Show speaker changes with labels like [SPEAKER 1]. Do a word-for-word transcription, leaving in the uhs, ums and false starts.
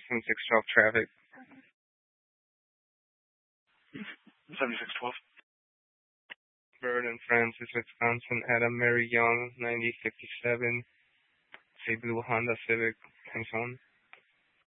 [SPEAKER 1] seventy-six twelve traffic.
[SPEAKER 2] seventy-six twelve.
[SPEAKER 1] Vernon Francis, Wisconsin. Adam Mary Young, ninety fifty-seven. Say blue Honda Civic. Thanks on.